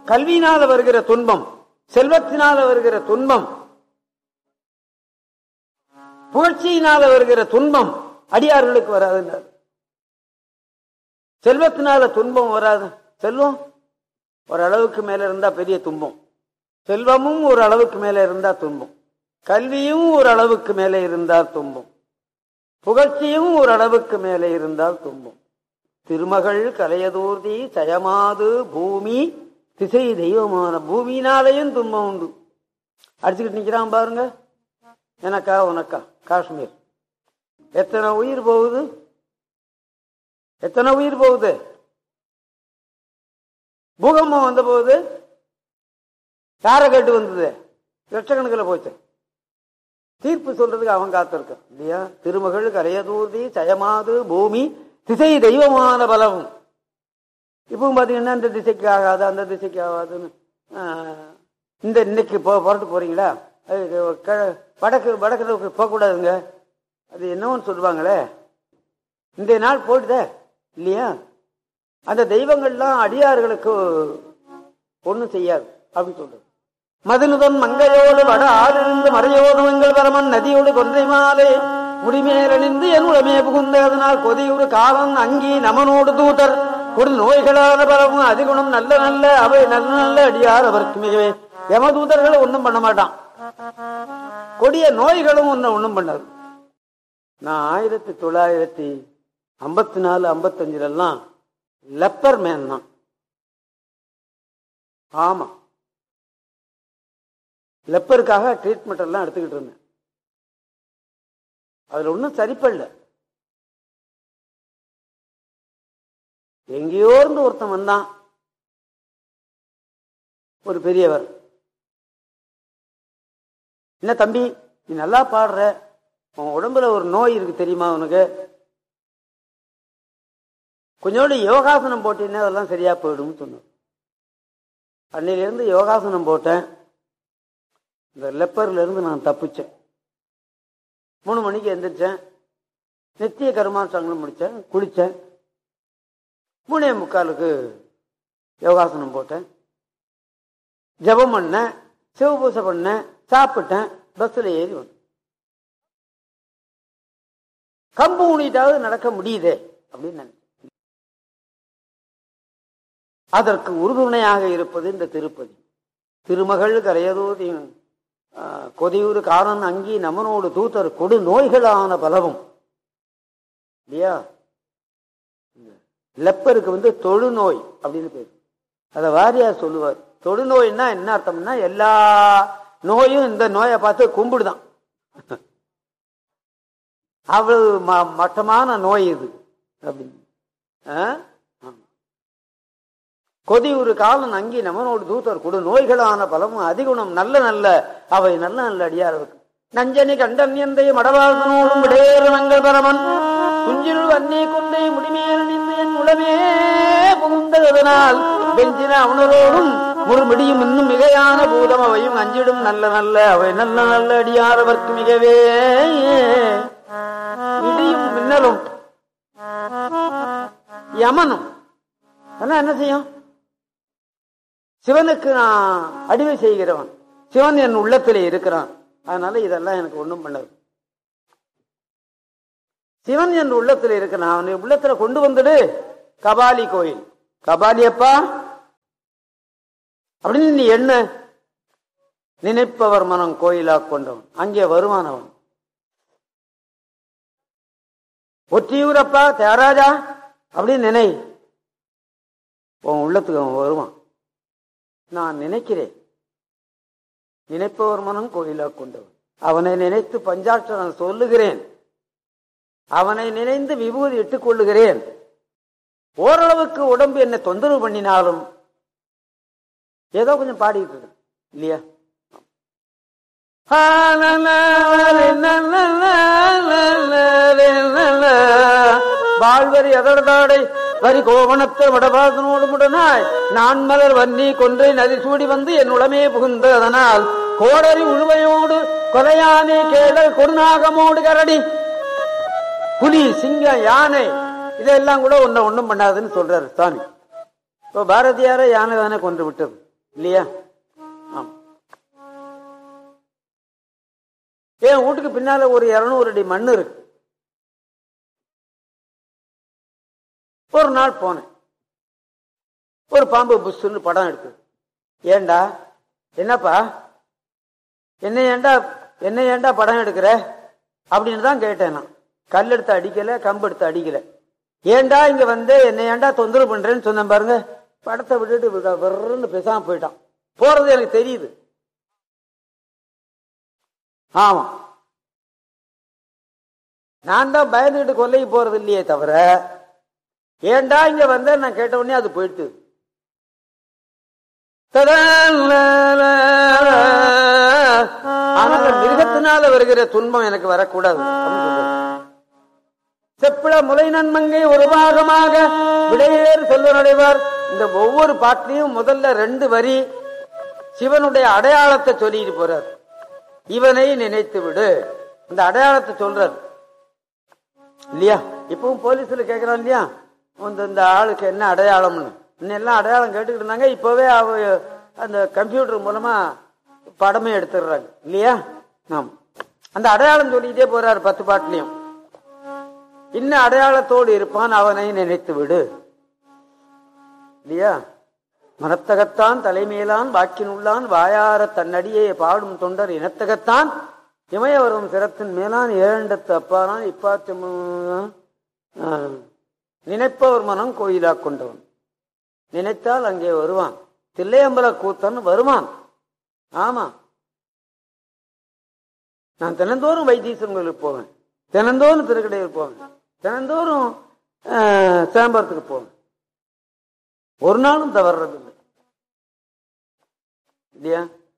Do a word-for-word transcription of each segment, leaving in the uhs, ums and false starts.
கல்வியினால வருகிற துன்பம், செல்வத்தினால வருகிற துன்பம், புகழ்ச்சியினால வருகிற துன்பம் அடியார்களுக்கு வராது. செல்வத்தினால துன்பம் வராது. செல்வம் ஒரு அளவுக்கு மேல இருந்தா பெரிய துன்பம், செல்வமும் ஒரு அளவுக்கு மேல இருந்தா துன்பம், கல்வியும் ஒரு அளவுக்கு மேலே இருந்தால் துன்பம், புகழ்ச்சியும் ஒரு அளவுக்கு மேலே இருந்தால் துன்பம். திருமகள் கலையதூர்தி சயமாது பூமி திசை தெய்வமான பூமியினாலேயும் துன்பம் உண்டு. அடிச்சுக்கிட்டு நிக்கிறான் பாருங்க, எனக்கா உனக்கா காஷ்மீர். எத்தனை உயிர் போகுது, எத்தனை உயிர் போகுது. பூகம்பம் வந்த போது யாரை கேட்டு வந்தது, லட்சக்கணக்கில் போச்சு. தீர்ப்பு சொல்றதுக்கு அவன் காத்திருக்க இல்லையா. திருமகள் கரையதூர்தி சயமாது பூமி திசை தெய்வமான பலவும். இப்பவும் பாத்தீங்கன்னா இந்த திசைக்கு ஆகாது அந்த திசைக்கு ஆகாதுன்னு இந்த இன்னைக்கு புறட்டு போறீங்களா, வடக்கு வடக்கு போகக்கூடாதுங்க, அது என்னன்னு சொல்லுவாங்களே, இந்த நாள் போயிடுதே இல்லையா. அந்த தெய்வங்கள்லாம் அடியார்களுக்கு ஒண்ணும் செய்யாது அப்படின்னு சொல்றது. மதினுதன் மங்கையோடு வட ஆறிருந்து மறையோடு எங்கள் பரமன் நதியோடு கொன்றை மாலை முடிமேலணிந்து என் உடமே புகுந்த அதனால் கொதியுறு காலம் அங்கி நமனோடு தூதர் கொடு நோய்களான பரவும் அதிகுணம் நல்ல நல்ல அவை நல்ல நல்ல அடியார் அவருக்கு மிகவே. யமதூதர்களை ஒன்றும் பண்ண மாட்டான், கொடிய நோய்களும் ஒன்னும் ஒன்றும் பண்ணாது. நான் ஆயிரத்தி தொள்ளாயிரத்தி ஐம்பத்தி நாலு ஐம்பத்தஞ்சுல எல்லாம் லெப்பர் மேன் தான். ஆமா, லெப்பருக்காக ட்ரீட்மெண்ட் எல்லாம் எடுத்துக்கிட்டு இருந்தேன். அதுல ஒன்னும் சரிப்படல. எங்கேயோ இருந்து ஒருத்தன் வந்தான், ஒரு பெரியவர். என்ன தம்பி நீ நல்லா பாடுற, உன் உடம்புல ஒரு நோய் இருக்கு தெரியுமா உனக்கு, கொஞ்சோண்டு யோகாசனம் போட்டீங்கன்னா அதெல்லாம் சரியா போயிடும் சொன்னார். அன்னையிலிருந்து யோகாசனம் போட்டேன், இந்த லெப்பர்ல இருந்து நான் தப்பிச்சேன். மூணு மணிக்கு எந்திரிச்சேன், நித்திய கர்மாசங்களும் முடிச்சேன், குளிச்சேன். மூணே முக்காலுக்கு யோகாசனம் போட்டேன், ஜபம் பண்ணேன், சிவபூசை பண்ணேன், சாப்பிட்டேன், பஸ்ல ஏறி வந்தேன். கம்பு ஊனிட்டாவது நடக்க முடியுதே அப்படின்னு நினைச்சேன். அதற்கு உறுதுணையாக இருப்பது இந்த திருப்பதி. திருமகள் கரையதூதி கொதியூறு காரன் அங்கி நமனோடு தூத்தர் கொடு நோய்களான பலவும் இல்லையா. லெப்பருக்கு வந்து தொழுநோய் அப்படின்னு பேரு. அத வாரியார் சொல்லுவார். தொழுநோய்னா என்ன அர்த்தம்னா எல்லா நோயும் இந்த நோயை பார்த்து கும்பிடுதான். அவ்வளவு மட்டமான நோய் இது அப்படின்னு. கொதியுறு காலன் அங்கி நமனோடு தூத்தர் கொடு நோய்களான பலமும் அதிகுணம் நல்ல நல்ல அவை நல்ல நல்ல அடியார்களுக்கு. நஞ்சனி கண்டன் எந்தை மடவாசனோடும் விடையேறங்கள் பரமன் குஞ்சில் வன்னி கொண்டை முடிமேல் நின்று என் உளமே புகுந்ததனால் பெஞ்சின அவனரோடும் முறுமிடியும் இன்னும் மிகையான பூதம் அவையும் அஞ்சிடும் நல்ல நல்ல அவை நல்ல நல்ல அடியாரவர்க்கு மிகவே. இடியும் மின்னலும் யமனும் அதெல்லாம் என்ன செய்யும், சிவனுக்கு நான் அடிமை செய்கிறவன், சிவன் என் உள்ளத்திலே இருக்கிறான், அதனால இதெல்லாம் எனக்கு ஒண்ணும் பண்ணது. சிவன் என் உள்ளத்துல இருக்கிறான், அவன் உள்ளத்துல கொண்டு வந்துடு கபாலி கோயில், கபாலியப்பா அப்படின்னு நீ என்ன நினைப்பவர் மனம் கோயிலா கொண்டவன், அங்கே வருமானவன். ஒற்றியூரப்பா தியாகராஜா அப்படின்னு நினை, உன் உள்ளத்துக்கு அவன் வருவான். நான் நினைக்கிறேன், நினைப்பவர் மனம் கோயிலா கொண்டவன். அவனை நினைத்து பஞ்சாட்சரம் சொல்லுகிறேன், அவனை நினைந்து விபூதி இட்டுக் கொள்ளுகிறேன். ஓரளவுக்கு உடம்பு என்னை தொந்தரவு பண்ணினாலும் ஏதோ கொஞ்சம் பாடிட்டு இருக்கு இல்லையா. வாழ்வரி அதடதாடை வரி கோவணத்தை வடபாதனோடு முடனாய் நான் மலர் வன்னி கொன்றை நதி சூடி வந்து என் உளமே புகுந்த அதனால் கோடரி உழுவையோடு கொலையானே கேடல் கொடுநாகமோடு கரடி புலி சிங்கம் யானை இதெல்லாம் கூட ஒன்ன ஒண்ணும் பண்ணாதுன்னு சொல்றாரு சாமி. இப்போ பாரதியார யானை தானே கொன்று விட்டது இல்லையா? ஆமா. என் வீட்டுக்கு பின்னால ஒரு இருநூறு அடி மண் இருக்கு. ஒரு நாள் போனேன், ஒரு பாம்பு புஷ்ன்னு படம் எடுத்து. ஏண்டா என்னப்பா என்ன ஏண்டா என்ன ஏண்டா படம் எடுக்கிற அப்படின்னு தான் கேட்டேன். நான் கல் எடுத்து அடிக்கல, கம்பு எடுத்து அடிக்கல. ஏண்டா இங்க வந்து என்ன ஏண்டா தொந்தரவு பண்றேன்னு சொன்னேன் பாருங்க. படத்தை விட்டுட்டு வெறுன்னு பேசாம போயிட்டான். போறது எனக்கு தெரியுது. ஆமா, நான் தான் பயந்துகிட்டு கொல்லைக்கு போறது இல்லையே தவிர, ஏண்டா இங்க வந்த நான் கேட்ட உடனே அது போயிட்டு. ஆனால் மிருகத்தினால வருகிற துன்பம் எனக்கு வரக்கூடாது. செப்பிள முலை நன்மங்கை ஒரு பாகமாக விடையேறு செல்வனடைவார். இந்த ஒவ்வொரு பாட்டிலையும் முதல்ல ரெண்டு வரி சிவனுடைய அடையாளத்தை சொல்லிட்டு போறார். இவனை நினைத்து விடு, இந்த அடையாளத்தை சொல்றார் இல்லையா? இப்பவும் போலீஸ்ல கேட்கிறான் இல்லையா, இந்த ஆளுக்கு என்ன அடையாளம்னு. இன்னெல்லாம் அடையாளம் கேட்டுக்கிட்டு இருந்தாங்க. இப்பவே அவ அந்த கம்ப்யூட்டர் மூலமா படமே எடுத்துடுறாங்க இல்லையா? ஆமா, அந்த அடையாளம் சொல்லிட்டே போறாரு பத்து பாட்டிலையும். இன்னும் அடையாளத்தோடு இருப்பான், அவனை நினைத்து விடு இல்லையா? மனத்தகத்தான் தலைமையிலான் வாக்கினுள்ளான் வாயார தன்னடியே பாடும் தொண்டர் இனத்தகத்தான் இமயவரும் சிரத்தின் மேலான் ஏழண்டத்து அப்பானான் இப்பாத்து நினைப்பவர் மனம் கோயிலா கொண்டவன். நினைத்தால் அங்கே வருவான். தில்லையம்பல கூத்தன் வருவான். ஆமா, நான் தினந்தோறும் வைத்தீஸ்வரன் கோயிலுக்கு போவேன், தினந்தோறும் திருக்கடையில் போவேன், தினந்தோறும் சிதம்பரத்துக்கு போவேன். ஒரு நாளும் தவறுறது இல்லை இல்லையா?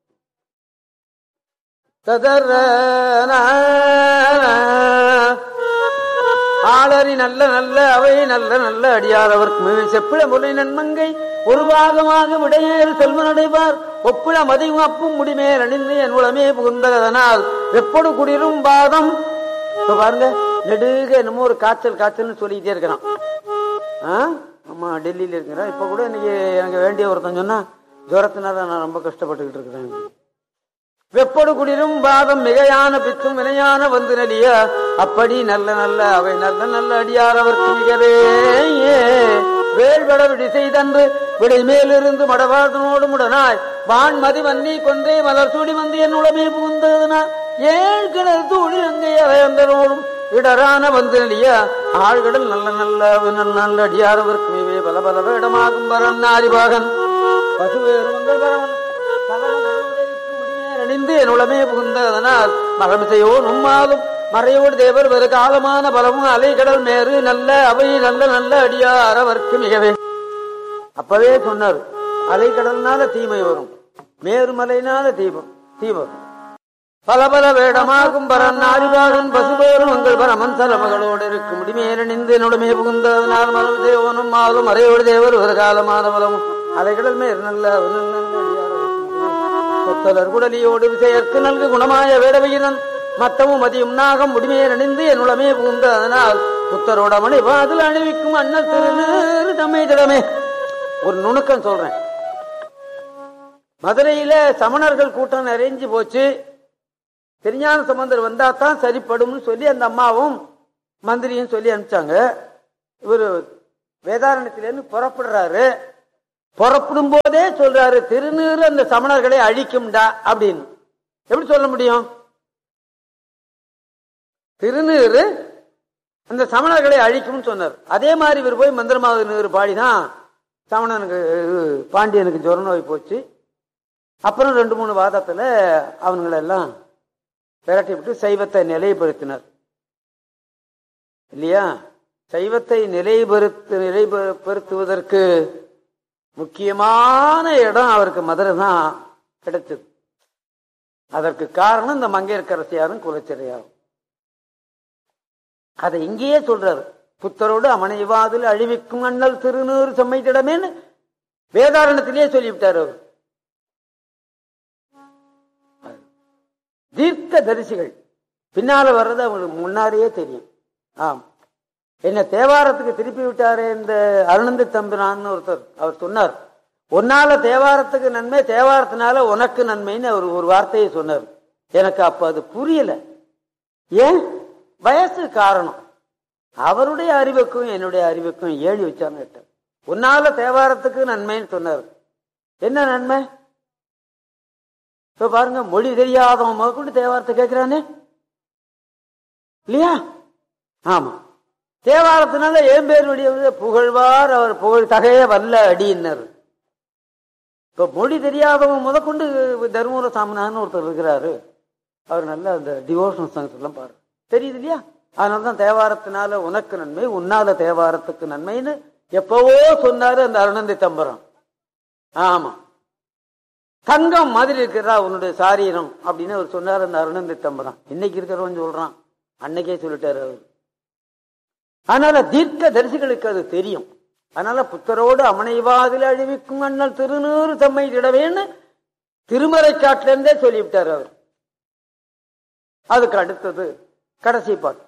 ஆளறி நல்ல நல்ல அவை நல்ல நல்ல அடியாரவர்க்கு செப்பிள முறை நன்மங்கை ஒரு பாகமாக விடையேறு செல்வன் அடைவார். ஒப்பிள மதியும் அப்பும் முடிமேல் அணிந்து என் உளமே புகுந்ததனால் எப்பொடு குடிரும் பாதம். இப்ப பாருங்க, நெடுக என்னமோ ஒரு காய்ச்சல் காய்ச்சல்னு சொல்லிக்கிட்டே இருக்கிறான். ஆமா, டெல்லியில இருக்கிறான். இப்ப கூட இன்னைக்கு எனக்கு வேண்டிய ஒருத்தன் சொன்னா, ஜுரத்தினால நான் ரொம்ப கஷ்டப்பட்டுக்கிட்டு இருக்கிறேன். வெப்பொடு குடிரும் பாதம் மிகையான பிச்சும் வினையான வந்து நலிய அப்படி நல்ல நல்ல அவை நல்ல நல்ல அடியார் அவருக்கு மிகவே வேள்வட விடி செய்தன்று விடை மேலிருந்து மடவாதனோடு முடனாய் வான் மதி வன்னி கொன்றே மலர் சூடி வந்து என் உளமே புகுந்ததனால் ஏழ் கிணறு தூணி அங்கே அவையந்தனோடும் இடரான வந்து நலிய ஆழ்கடல் நல்ல நல்ல நல்ல நல்ல அடியார் அவருக்கு மிகவே பல பல வேடமாகும் வரன் நாரிபாகன் பசுவேறுமங்கள் வரவன் அணிந்து என் உளமே புகுந்ததனால் மகமிசையோ நும்மாலும் மறையோடு தேவர் வெறு காலமான பலமும் அலைகடல் மேறு நல்ல அவை நல்ல நல்ல அடியார் அவர்க்கு மிகவே. அப்பவே சொன்னார், அலைகடல்னால தீமை வரும், மேருமலைனால தீபம் தீபம் பல பல வேடமாகும் பரன் நாரிபாகன் பசுபேரும் உங்கள் பரமன் சலமகளோடு இருக்கும் முடிமேலணிந்து என்னுடமே புகுந்ததனால் மகமிசையோ நும்மாலும் மறையோடு தேவர் வெறு காலமான பலமும் அலைகடல் மேறு நல்ல சொத்தலர் குடலியோடு விசையற்கு நல்கு குணமாய வேடவையினன் மத்தமும் மதியும் நாகம் முடிமையை அணிந்து என் உளமே புகுந்த அதனால் புத்தரோட மணி வாதில் அணிவிக்கும் அண்ணல் திரு தம்மை திடமே. ஒரு நுணுக்கம் சொல்றேன். மதுரையில சமணர்கள் கூட்டம் நிறைஞ்சு போச்சு, திருஞான சம்பந்தர் வந்தா தான் சரிப்படும்னு சொல்லி அந்த அம்மாவும் மந்திரியும் சொல்லி அனுப்பிச்சாங்க. இவரு வேதாரண்யத்திலேருந்து புறப்படுறாரு. புறப்படும் போதே சொல்றாரு, திருநீறு அந்த சமணர்களை அழிக்கும்டா அப்படின்னு. எப்படி சொல்ல முடியும்? திருநீறு அந்த சமணர்களை அழிக்கும் சொன்னார். அதே மாதிரி இவர் போய் மந்திரமாவது நீர் பாடிதான் சமணனுக்கு பாண்டியனுக்கு ஜுர நோய் போச்சு. அப்புறம் ரெண்டு மூணு வாதத்துல அவங்களெல்லாம் விரட்டி விட்டு சைவத்தை நிலைப்படுத்தினார் இல்லையா? சைவத்தை நிலைபெறுத்து நிலைபெறுத்துவதற்கு முக்கியமான இடம் அவருக்கு மதுரை தான் கிடைச்சது. அதற்கு காரணம் இந்த மங்கையர்க்கரசியாரும் குலச்சிறையாரும். அதை இங்கேயே சொல்றாரு, புத்தரோடு அமனைவாதில் அழிவிக்கும் அண்ணல் திருநூறு செம்மைத்திடமேன்னு வேதாரணத்திலேயே சொல்லிவிட்டார் அவர். தீர்க்க தரிசிகள் பின்னால வர்றது அவங்களுக்கு முன்னாடியே தெரியும். ஆம், என்ன தேவாரத்துக்கு திருப்பி விட்டாரே இந்த அருணந்தி தம்பிரான்னு ஒருத்தர், அவர் சொன்னார், உன்னால தேவாரத்துக்கு நன்மை, தேவாரத்தினால உனக்கு நன்மைன்னு அவர் ஒரு வார்த்தையை சொன்னார். எனக்கு அப்ப அது புரியல. ஏன்? வயசு காரணம். அவருடைய அறிவுக்கும் என்னுடைய அறிவுக்கும் ஏழி வச்சான்னு கேட்டார். உன்னால தேவாரத்துக்கு நன்மைன்னு சொன்னார். என்ன நன்மை? இப்ப பாருங்க, மொழி தெரியாதவன் முதற்கொண்டு தேவாரத்தை கேட்கிறானே இல்லையா? ஆமா, தேவாரத்தினால ஏன் பேர் வெளியே புகழ்வார் அவர் புகழ் தகைய வல்ல அடியினர். இப்ப மொழி தெரியாதவன் முதற்கொண்டு தர்மபுர சாமினான்னு ஒருத்தர் இருக்கிறாரு. அவர் நல்ல அந்த டிவோஷனல் சாங்ஸ் எல்லாம் பாரு, தெரியுது இல்லையா? அதனாலதான் தேவாரத்தினால உனக்கு நன்மை, உன்னால தேவாரத்துக்கு நன்மைன்னு எப்பவோ சொன்னாரு அந்த அருணந்தி தம்பரம். ஆமா, தங்கம் மாதிரி இருக்கிறா உன்னுடைய சாரீரம் அப்படின்னு அவர் சொன்னார் அந்த அருணந்தி தம்பரம். இன்னைக்கு இருக்கிறவன் சொல்றான், அன்னைக்கே சொல்லிட்டாரு அவர். அதனால தீர்க்க தரிசிகளுக்கு அது தெரியும். அதனால புத்தரோடு அமனைவாதில் அழிவிக்கும் அண்ணல் திருநூறு தம்மை திடவேன்னு திருமறை காட்டிலிருந்தே சொல்லிவிட்டார் அவர். அதுக்கு அடுத்தது கடைசி பாட்டு.